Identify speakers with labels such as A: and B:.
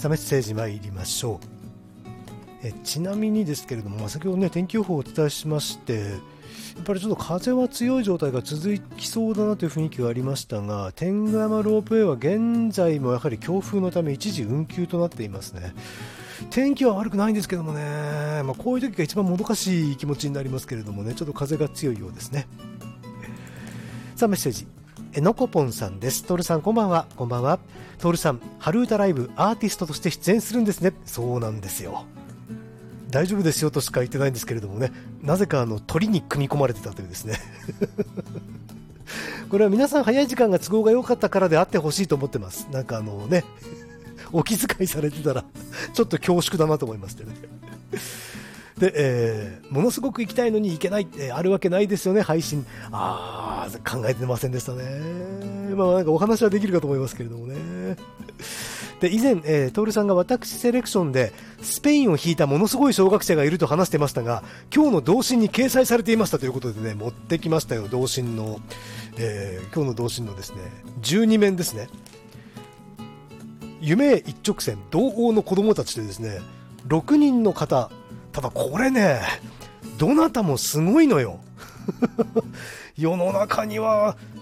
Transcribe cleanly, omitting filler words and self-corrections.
A: さあメッセージ参りましょう。ちなみにですけれども、先ほどね天気予報をお伝えしまして、やっぱりちょっと風は強い状態が続きそうだなという雰囲気がありましたが、天狗山ロープウェイは現在もやはり強風のため一時運休となっていますね。天気は悪くないんですけどもね、こういう時が一番もどかしい気持ちになりますけれどもね、ちょっと風が強いようですね。さあメッセージ、のこぽんさんです。トールさんこんばんは。こんばんは。トールさん、春歌ライブアーティストとして出演するんですね。そうなんですよ。大丈夫ですよとしか言ってないんですけれどもね、なぜか鳥に組み込まれてたというですねこれは皆さん早い時間が都合が良かったからであってほしいと思ってます。なんかねお気遣いされてたらちょっと恐縮だなと思いましてねで、ものすごく行きたいのに行けないってあるわけないですよね、配信。考えてませんでしたね。なんかお話はできるかと思いますけれどもね。で以前、トールさんが私セレクションでスペインを引いたものすごい小学生がいると話してましたが、今日の同心に掲載されていましたということでね、持ってきましたよ。同心の、今日の同心のですね12面ですね。夢へ一直線同王の子供たちでですね6人の方。ただこれね、どなたもすごいのよ世の中には